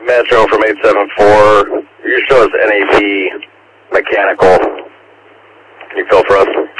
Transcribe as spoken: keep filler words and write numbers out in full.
Metro from eight seven four. You show us N A V mechanical. Can you fill for us?